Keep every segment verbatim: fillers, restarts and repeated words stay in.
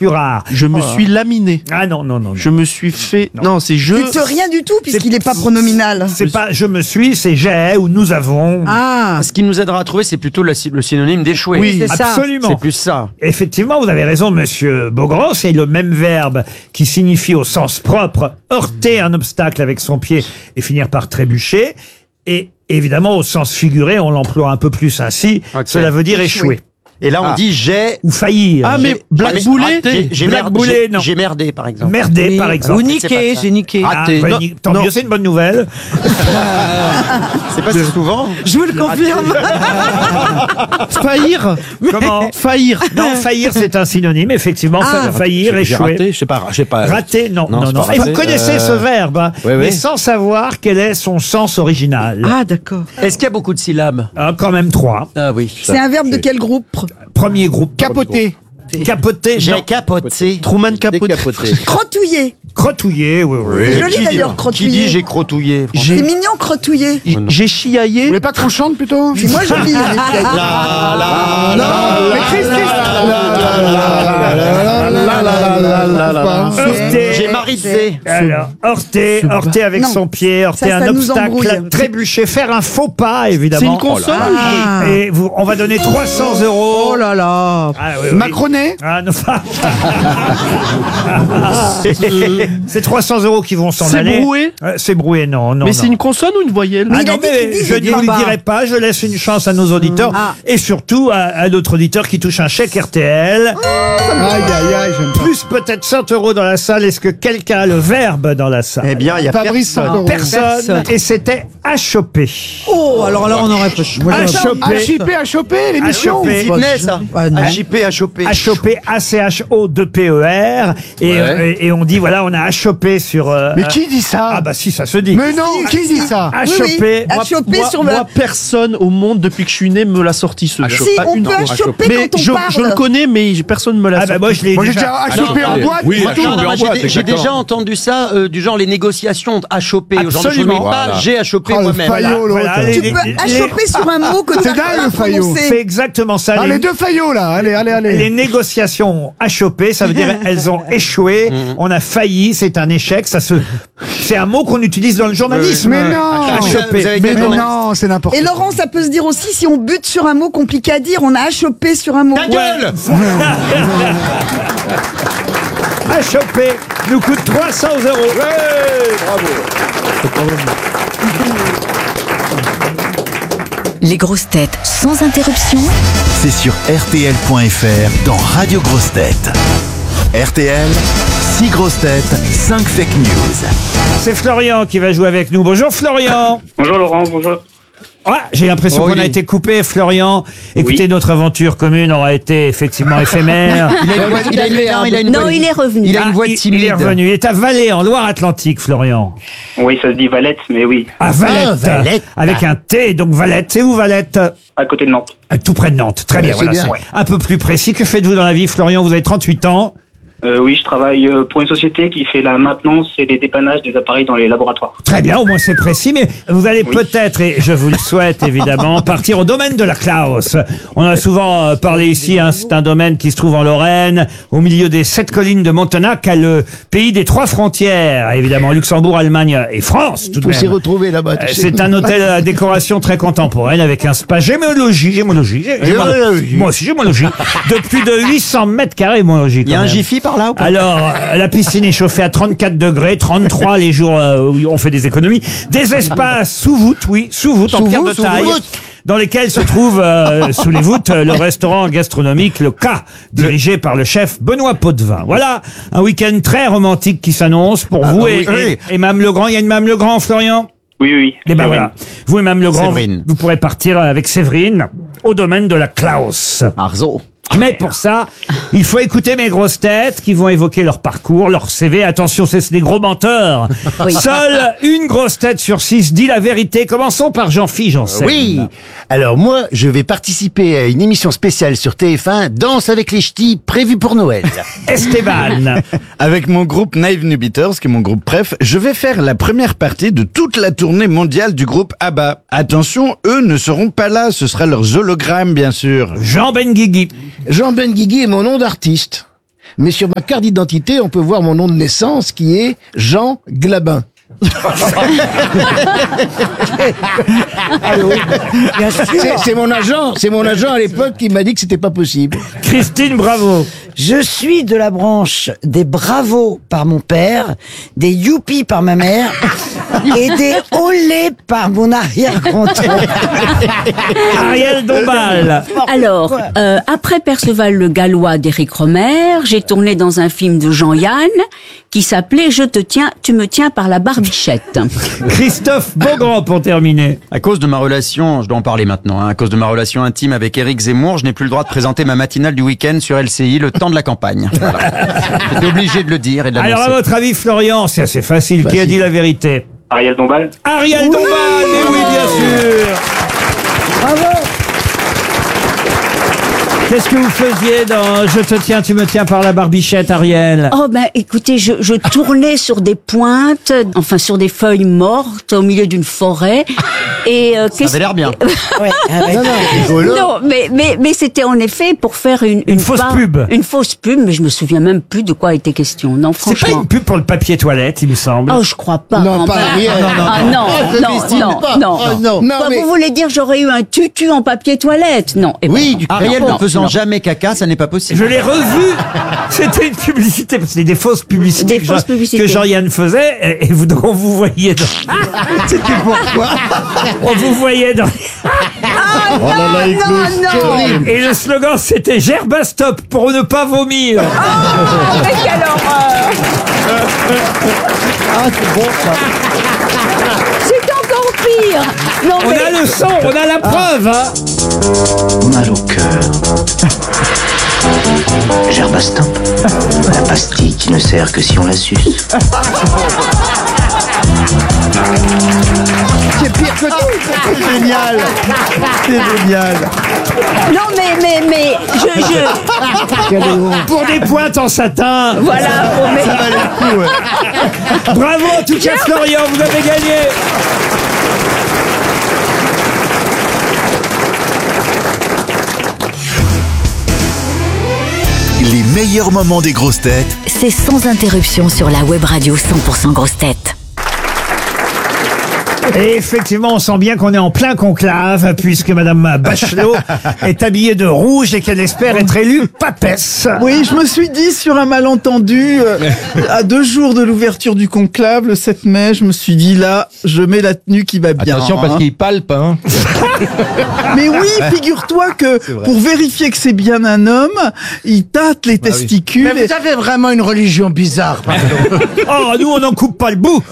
plus rare. Je me suis laminé. Ah non, non, non. non. Je me suis fait... Non, non c'est je... C'est rien du tout, puisqu'il n'est pas pronominal. C'est pas je me suis, c'est j'ai ou nous avons. Ah, Ce qui nous aidera à trouver, c'est plutôt le, le synonyme d'échouer. Oui, c'est ça. absolument. C'est plus ça. Effectivement, vous avez raison, monsieur Beaugrand, c'est le même verbe qui signifie au sens propre heurter un obstacle avec son pied et finir par trébucher. Et évidemment, au sens figuré, on l'emploie un peu plus ainsi. Ok. Cela veut dire échouer. Et là, on Ah. dit j'ai... Ou faillir. Ah, mais j'ai- blackboulé j'ai- J'ai Blackboulé, merdé, non. j'ai merdé, par exemple. Merder, oui. par exemple. Ou C'est niquer, pas ça. j'ai niqué. Ah, raté. bah, Non, ni- tant non. mieux, c'est une bonne nouvelle. C'est pas si souvent. Je vous le confirme. Faillir. Comment Faillir. Non, faillir, c'est un synonyme, effectivement. Ah. Fa- Faillir, J'ai échouer. raté, je sais pas, je sais pas. Raté, non, non, Non, c'est non. pas Et vous raté. connaissez Euh, ce verbe, hein, oui, oui. mais sans savoir quel est son sens original. Ah, d'accord. Est-ce qu'il y a beaucoup de syllabes? Ah, quand même trois. Ah oui. C'est un verbe de quel groupe? Premier groupe. Capoter. Capoter, J'ai non. capoté. Truman Capote. Décapoté. Crotouiller. Crotouiller, oui, oui. C'est joli d'ailleurs, Qui crotouiller. dit j'ai crotouillé? C'est mignon, crotouiller. J'ai chiaillé. Vous voulez pas qu'on chante plutôt? Puis moi, je lis. Heurter. J'ai marisé. Alors, heurter, heurter avec Non. son pied, heurter Ça, un ça nous obstacle, embrouille. trébucher, faire un faux pas, C'est évidemment. une consonne. Ah. Et vous, on va donner trois cents euros. Oh là là. Ah, oui, oui. Macronet? Ah, non. C'est trois cents euros qui vont s'en C'est aller. broué Euh, C'est broué, non, non. Mais non. c'est une consonne ou une voyelle? Ah il a non, dit qu'il mais dit, je je ne dis vous le pas. dirai pas, je laisse une chance à nos auditeurs Ah. et surtout à, à notre auditeur qui touche un chèque R T L. Aïe, aïe, aïe, j'aime pas. Plus peut-être cent euros dans la salle. Est-ce que quelqu'un a le verbe dans la salle? Eh bien, il y a Fabrice personne. Sandoro. Personne. Personne. Et c'était achoper. Oh, alors là, on aurait pas. Achoper. H I P à choper l'émission. Achoper. Fitness, ça. Ah, non. H I P, à choper. Achoper, A C H O deux P E R. Et, Ouais. euh, et on dit, voilà, on a achopé sur... euh, Mais qui dit ça? Ah bah si, ça se dit. Mais non, qui dit ça? Oui, oui. Achoper. À choper moi, sur moi, le. personne au monde depuis que je suis né me l'a sorti ce verbe. Si, Pas on une peut fois. achoper Mais quand on je, parle. je le connais, mais personne ne me l'a Ah bah sorti. moi je l'ai Moi j'ai déjà... déjà à choper en non, boîte. oui, c'est à tout. choper. Non, moi, en j'ai boîte, dé- j'ai exactement. déjà entendu ça, euh, du genre les négociations à choper. Genre de choses, Absolument. mais pas Voilà. j'ai à choper Oh, le moi-même. faillot, l'autre. Voilà, les- Tu les- peux les- achoper sur un mot que tu C'est dingue, as le faillot. C'est prononcé. exactement ça. Ah, les- les deux faillots là, allez, allez, allez. Les négociations achoppées, ça veut dire elles ont échoué, on a failli, c'est un échec, ça se, c'est un mot qu'on utilise dans le journalisme. Mais non. Achoppé. Vous avez Mais quel non, nom? non, c'est n'importe Et quoi. Laurent, ça peut se dire aussi si on bute sur un mot compliqué à dire, on a achoppé sur un mot. Ta gueule! Achoppé nous coûte trois cents euros. Les grosses têtes sans interruption. C'est sur R T L point F R dans Radio Grosses Têtes. R T L, six grosses têtes, cinq fake news. C'est Florian qui va jouer avec nous. Bonjour Florian. Bonjour Laurent, bonjour. Ah, j'ai l'impression Oh, qu'on il a est- été coupé, Florian. Écoutez, Oui. notre aventure commune aura été effectivement éphémère. Il a une voix, il a une, non, il a une Non, voix- il est revenu. Il a une Ah, voix il- timide. Il est revenu. Il est à Valais, en Loire-Atlantique, Florian. Oui, ça se dit Valette, mais oui, À Valette. Ah, Valette. Avec un T, donc Valette. C'est où Valette? à côté de Nantes. Ah, tout près de Nantes. Très bien, c'est voilà. bien. c'est un peu plus précis. Que faites-vous dans la vie, Florian? Vous avez trente-huit ans. Euh, oui, je travaille euh, pour une société qui fait la maintenance et les dépannages des appareils dans les laboratoires. Très bien, au moins c'est précis, mais vous allez peut-être, et je vous le souhaite évidemment, partir au domaine de la Klaus. On a souvent euh, parlé ici, hein, c'est un domaine qui se trouve en Lorraine, au milieu des sept collines de Montenac, à le pays des trois frontières, évidemment, Luxembourg, Allemagne et France, tout de Faut s'y même. retrouver là-bas. Euh, tu sais. C'est un hôtel à décoration très contemporaine avec un spa gémologie, gémologie, gé- gémologie. Moi aussi gémologie, de plus de huit cents mètres carrés, gémologie. Il y a quand un même. jiffy par là ou pas? Alors, euh, la piscine est chauffée à trente-quatre degrés, trente-trois les jours euh, où on fait des économies. Des espaces sous voûte, oui, sous voûte, en Sous pierre de voûte, sous taille. voûte. Dans lesquels se trouve, euh, sous les voûtes, euh, le restaurant gastronomique, le K, dirigé par le chef Benoît Potvin. Voilà, un week-end très romantique qui s'annonce pour vous et, oui. et, et Mme Legrand. Il y a une Mme Legrand, Florian? Oui, oui, oui. Eh ben C'est voilà. vrai. Vous et Mme Legrand, vous, Séverine. vous pourrez partir avec Séverine au domaine de la Klaus. Arzo. Mais pour ça, il faut écouter mes grosses têtes qui vont évoquer leur parcours, leur C V. Attention, c'est des gros menteurs. Oui. Seule une grosse tête sur six dit la vérité. Commençons par Jean-Philippe Janssen. Oui. Alors moi, je vais participer à une émission spéciale sur T F un, Danse avec les ch'tis, prévue pour Noël. Esteban. Avec mon groupe Naive New Beaters, qui est mon groupe préf, je vais faire la première partie de toute la tournée mondiale du groupe ABBA. Attention, eux ne seront pas là, ce sera leurs hologrammes bien sûr. Jean Benguigui. Jean Benguigui est mon nom d'artiste. mais sur ma carte d'identité, on peut voir mon nom de naissance qui est Jean Glabin. C'est- C'est mon agent, c'est mon agent à l'époque qui m'a dit que c'était pas possible. Christine Bravo. Je suis de la branche des Bravo par mon père, des Youpi par ma mère et des Olé par mon arrière-grand-père. Ariel Dombal. Alors, euh, après Perceval le Gallois d'Éric Romer, j'ai tourné dans un film de Jean-Yann qui s'appelait Je te tiens, tu me tiens par la barbichette. Christophe Beaugrand pour terminer. À cause de ma relation, je dois en parler maintenant, hein, à cause de ma relation intime avec Éric Zemmour, je n'ai plus le droit de présenter ma matinale du week-end sur L C I, le temps de la campagne. Voilà. J'étais obligé de le dire et de l'annoncer. Alors, à votre avis, Florian, c'est assez facile. Qui a dit la vérité? Ariel Dombal. Ariel Dombal, mais oui, bien sûr. Bravo. Qu'est-ce que vous faisiez dans Je te tiens, tu me tiens par la barbichette, Ariel? Oh ben écoutez, je, je tournais sur des pointes, enfin sur des feuilles mortes au milieu d'une forêt. Et euh, Ça avait l'air bien. Ouais, avec- Non, non, rigolo. Non, mais mais mais c'était en effet pour faire une Une fausse part- pub. une fausse pub, mais je me souviens même plus de quoi était question. Non, C'est pas franchement. une pub pour le papier toilette, il me semble. Oh, je crois pas. Non, pas Enfin, Ariel. Ah, non, Oh, non, Christine, non, pas. non, Oh, non. Non, Quoi, mais- vous voulez dire j'aurais eu un tutu en papier toilette? Non. Eh ben, Oui, du Ariel non, ne faisant non. jamais caca, ça n'est pas possible. Je l'ai revu. C'était une publicité, parce que c'était des fausses publicités, Des que, fausses Jean- publicités. que Jean-Yann faisait, et, et vous, on vous voyait dans... C'était pourquoi? On vous voyait dans... Ah non, non, non. Et le slogan, c'était Gerbastop pour ne pas vomir. Ah, mais quelle horreur. Ah, c'est bon ça. C'est encore pire. Non, On mais a le son, on a la preuve. Hein. Mal au cœur. Gerbastop, la pastille qui ne sert que si on la suce. C'est pire que tout. C'est génial. C'est génial. non, mais mais mais je je Pour des pointes en satin. voilà. Pour mes... Ça valait le coup, ouais. Bravo en tout cas Florian, vous avez gagné. Les meilleurs moments des grosses têtes C'est sans interruption sur la web radio cent pour cent grosses têtes. Et effectivement, on sent bien qu'on est en plein conclave, puisque Madame Bachelot est habillée de rouge et qu'elle espère être élue papesse. Oui, je me suis dit sur un malentendu, euh, à deux jours de l'ouverture du conclave, le sept mai, je me suis dit là, je mets la tenue qui va bien. Attention parce hein. qu'il palpe, hein. Mais oui, figure-toi que pour vérifier que c'est bien un homme, il tâte les testicules. Mais vous avez vraiment une religion bizarre, pardon. Oh, nous on n'en coupe pas le bout.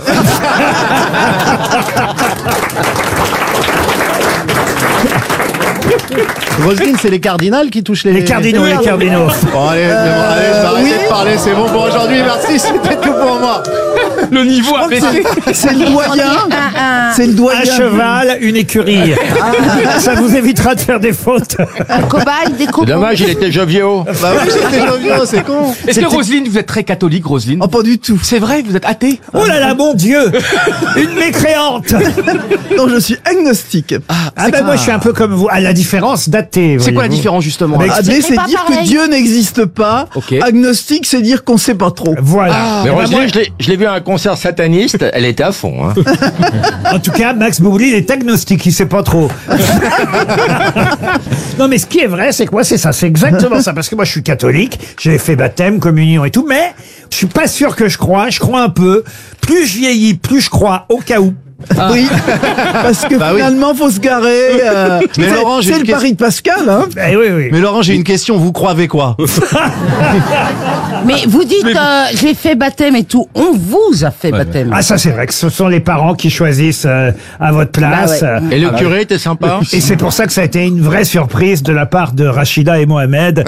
Roselyne, c'est les cardinals qui touchent les... Les cardinaux, les cardinaux. Bon, allez, c'est bon, allez, Euh, arrêtez oui. de parler, c'est bon pour aujourd'hui, merci, c'était tout pour moi. Le niveau Je a crois que baissé. c'est- C'est le doyen. C'est le doyen. Un cheval, une écurie. Ça vous évitera de faire des fautes. Un cobaye, des cobayes. Dommage, il était jovial. Bah oui, j'étais jovial, c'est con. Est-ce que Roselyne, vous êtes très catholique, Roselyne? Oh, pas du tout. C'est vrai, vous êtes athée? Oh là là, mon Dieu. Une mécréante. Non, je suis agnostique. Ah ben moi je suis un peu comme vous, à la différence d'athée. C'est quoi la voyez-vous. différence justement? Mais- là Athée, c'est pas dire que pareil. Dieu n'existe pas. Ok. Agnostique, c'est dire qu'on sait pas trop. Voilà. Mais Eh ben, Roselyne, moi, je l'ai- je l'ai vu à un concert sataniste, elle était à fond. Hein. en tout cas, Max Boublil est agnostique, il sait pas trop. Non mais ce qui est vrai, c'est que moi c'est ça, c'est exactement ça. Parce que moi je suis catholique, j'ai fait baptême, communion et tout, mais je suis pas sûr que je crois, je crois un peu. Plus je vieillis, plus je crois, au cas où. Oui, parce que Bah oui. finalement, faut se garer. euh, Mais c'est- Laurent, j'ai c'est une le pari de Pascal, hein. Eh oui, oui. Mais Laurent, j'ai une question, vous croyez quoi? Mais vous dites, euh, j'ai fait baptême et tout. On vous a fait baptême. Ah ça c'est vrai que ce sont les parents qui choisissent euh, à votre place. Bah ouais. Et le curé était sympa? Et c'est pour ça que ça a été une vraie surprise de la part de Rachida et Mohamed.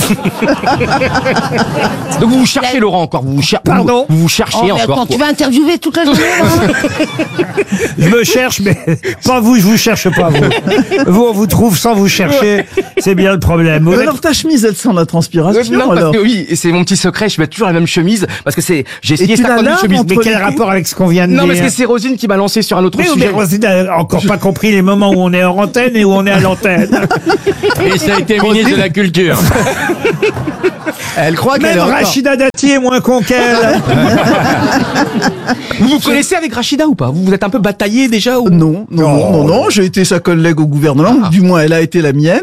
Donc vous vous cherchez, Laurent, encore. Vous vous, cher- Pardon vous, vous vous cherchez Oh, mais encore. attends, quoi. tu vas interviewer toute la journée, là. Je me cherche, mais pas vous, je vous cherche pas vous. Vous, on vous trouve sans vous chercher. C'est bien le problème. Vous Mais êtes- alors ta chemise, elle sent la transpiration. Non, parce alors. que oui, et c'est mon petit secret, je mets toujours la même chemise, parce que c'est, j'ai Et essayé tu la cinquante mille laves chemises. entre Mais quel les coups rapport avec ce qu'on vient de Non, dire parce que c'est Rosine qui m'a lancé sur un autre Mais, sujet. mais Rosine a encore pas compris les moments où on est en antenne et où on est à l'antenne. Et ça a été ministre de la Culture. Elle croit qu'elle Même est encore- Rachida Dati est moins con qu'elle. Vous vous connaissez avec Rachida ou pas? Vous vous êtes un peu bataillé déjà ou... Non, non, non, non, non, j'ai été sa collègue au gouvernement, ou du moins elle a été la mienne.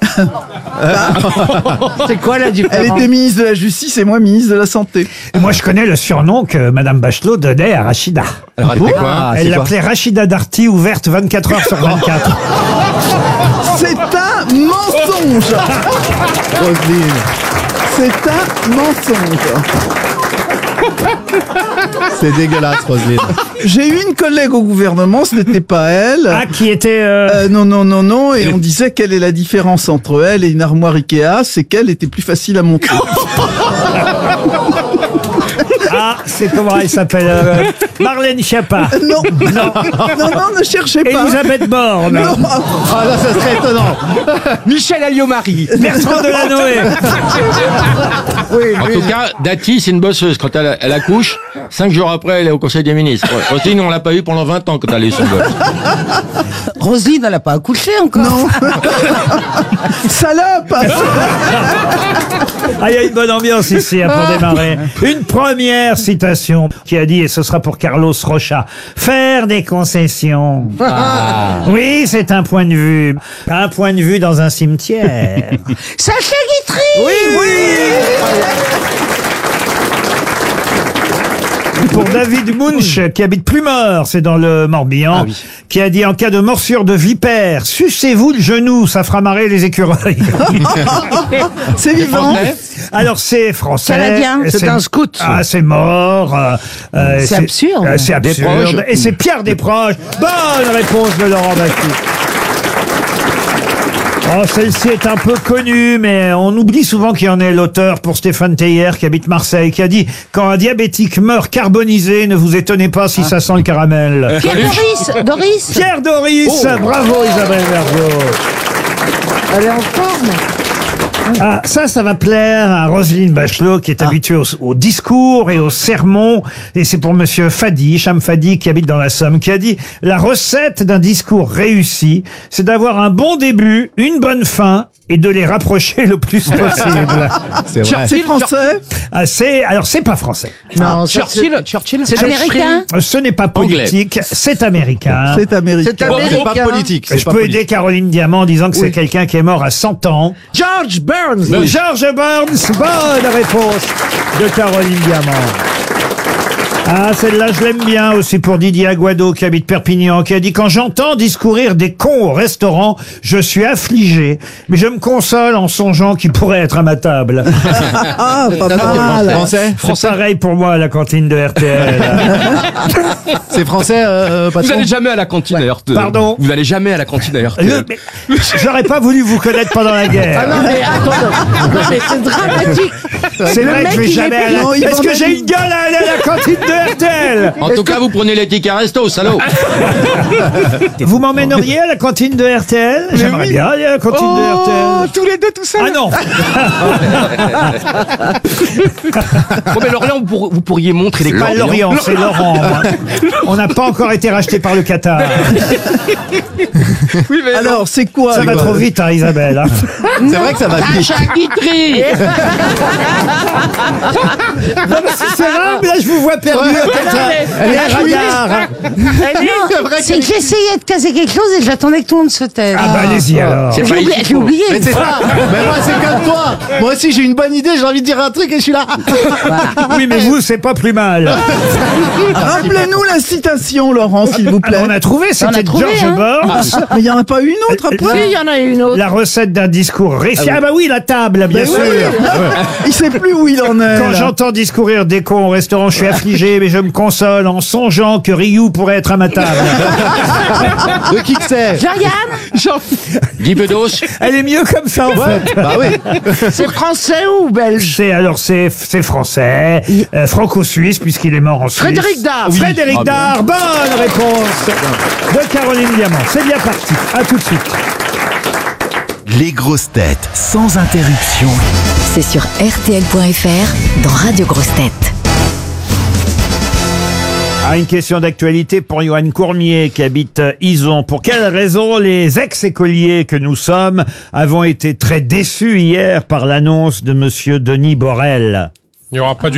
C'est quoi la Elle différence? était ministre de la Justice et moi ministre de la Santé. Et moi, je connais le surnom que Madame Bachelot donnait à Rachida. Alors, elle fait quoi? Ah, Elle l'appelait Rachida Darty, ouverte vingt-quatre heures sur vingt-quatre. C'est un mensonge. Roselyne. C'est un mensonge. C'est dégueulasse, Roselyne. J'ai eu une collègue au gouvernement, ce n'était pas elle. Ah, qui était... euh, Euh, non, non, non, non, et on disait quelle est la différence entre elle et une armoire Ikea, c'est qu'elle était plus facile à monter. Ah, c'est comment elle s'appelle euh, Marlène Schiappa. Non, non, non, non, ne cherchez pas. Elisabeth Borne. Non. Ah là, ça serait étonnant. Michel Alliot-Marie. Bertrand Delanoë. En tout cas, Dati, c'est une bosseuse. Quand elle, elle accouche, cinq jours après, elle est au Conseil des ministres. Roselyne, on l'a pas eu pendant vingt ans quand elle est son gosse. Roselyne, elle n'a pas accouché encore. Non. Salope. Ah, il y a une bonne ambiance ici hein, pour démarrer. Une première citation qui a dit, et ce sera pour Carlos Rocha, faire des concessions. Ah. Oui, c'est un point de vue. Un point de vue dans un cimetière. Sacha Guitry. Oui, oui. Pour David Munch, qui habite Plumeur, c'est dans le Morbihan, qui a dit en cas de morsure de vipère, sucez-vous le genou, ça fera marrer les écureuils. C'est vivant. Alors c'est français. Canadien. C'est un scout. Ah, c'est mort. euh, euh, C'est absurde. euh, c'est absurde. Desproges. Et c'est Pierre Desproges. Bonne réponse de Laurent Baffie. Oh, celle-ci est un peu connue, mais on oublie souvent qu'il y en est l'auteur pour Stéphane Teyer, qui habite Marseille, qui a dit « Quand un diabétique meurt carbonisé, ne vous étonnez pas si ça sent le caramel. » Pierre Doris. Doris. Pierre Doris, bravo Isabelle Bergeau. Elle est en forme. Ah, ça, ça va plaire à Roselyne Bachelot, qui est habituée au, au discours et au sermon. Et c'est pour monsieur Fadi, Cham Fadi, qui habite dans la Somme, qui a dit « La recette d'un discours réussi, c'est d'avoir un bon début, une bonne fin, et de les rapprocher le plus possible. » C'est vrai. C'est français. Ah, c'est, alors, c'est pas français. Non, ça, Churchill, Churchill. C'est américain. Ce n'est pas politique, c'est américain. C'est américain. C'est Bon, c'est pas américain. politique. Je C'est pas peux politique. aider Caroline Diamant en disant que c'est quelqu'un qui est mort à cent ans. George Burns. George Burns, bonne réponse de Caroline Diamant. Ah, celle-là, je l'aime bien aussi pour Didier Aguado, qui habite Perpignan, qui a dit « Quand j'entends discourir des cons au restaurant, je suis affligé, mais je me console en songeant qu'ils pourraient être à ma table. Ah, pas mal. Français » C'est pareil pour moi à la cantine de R T L. C'est français, euh, Vous patron allez jamais à la cantine à R T L. Pardon. Vous allez jamais à la cantine à R T L. Le- mais J'aurais pas voulu vous connaître pendant la guerre. Ah non, mais attends, non, mais c'est dramatique. C'est Le vrai que mec, je vais il jamais est à la... Non, il Est-ce que vendait j'ai du- une gueule à aller à la cantine de R T L? En tout cas, vous prenez les tickets resto, salaud. Vous m'emmèneriez à la cantine de R T L? J'aimerais bien aller à la cantine de R T L. Oh, tous les deux tout seuls. Ah non. Bon, mais Lorient, vous, pour- vous pourriez montrer les Pas Lorient, c'est Laurent. hein. On n'a pas encore été racheté par le Qatar. Oui, mais Alors, c'est quoi? Ça va quoi trop vite, hein, Isabelle. hein. C'est vrai que ça va vite. Sacha Guitry. Non, mais si c'est rare, mais là, je vous vois perdu. comme ça. mais- Les radars. Non, c'est que j'essayais de casser quelque chose et j'attendais que tout le monde se taise. Ah bah allez-y alors. C'est J'ai pas oublié. ici, J'ai oublié. Mais c'est ça. Mais moi, c'est comme toi. Moi aussi, j'ai une bonne idée. J'ai envie de dire un truc et je suis là. Oui, mais vous, c'est pas plus mal. Rappelez-nous la citation, Laurent, s'il vous plaît. On a trouvé, On a c'était trouvé, George hein. Burns. Mais il n'y en a pas une autre après. Si, il y en a une autre. La recette d'un discours réussi. Ah bah oui, la table, bien Mais sûr. oui. Il sait plus où il en est. Quand là. j'entends discourir des cons au restaurant, je suis affligé, mais je me console en songeant que Ryu pourrait être à ma table. De qui que c'est? Jean-Yann, Guy Bedos. Elle est mieux comme ça, en fait. Bah oui. c'est français ou belge? C'est alors c'est c'est français, euh, franco-suisse puisqu'il est mort en Suisse. Frédéric Dard. Frédéric Ah, Dard, bonne réponse de Caroline Diamant. C'est bien parti. À tout de suite. Les grosses têtes sans interruption. C'est sur R T L point F R dans Radio Grosses Têtes. Ah, une question d'actualité pour Johan Courmier qui habite Ison. Pour quelle raison les ex-écoliers que nous sommes avons été très déçus hier par l'annonce de monsieur Denis Borel? Il n'y aura pas du